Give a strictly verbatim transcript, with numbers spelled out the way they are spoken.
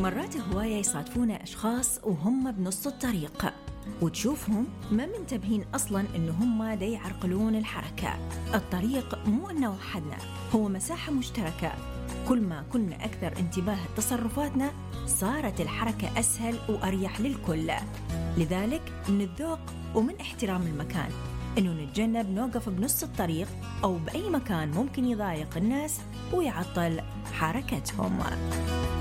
مرات هواية يصادفونا أشخاص وهم بنص الطريق وتشوفهم ما منتبهين أصلاً إنه هم دا يعرقلون الحركة. الطريق مو إنه وحدنا، هو مساحة مشتركة. كل ما كنا أكثر انتباه لتصرفاتنا صارت الحركة أسهل وأريح للكل. لذلك من الذوق ومن احترام المكان إنه نتجنب نوقف بنص الطريق أو بأي مكان ممكن يضايق الناس ويعطل حركتهم.